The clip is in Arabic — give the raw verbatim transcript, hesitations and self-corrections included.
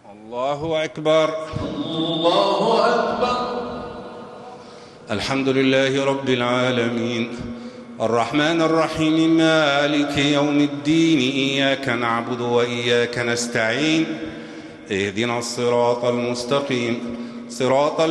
الله أكبر. الله أكبر. الحمد لله رب العالمين الرحمن الرحيم مالك يوم الدين إياك نعبد وإياك نستعين اهدنا الصراط المستقيم صراط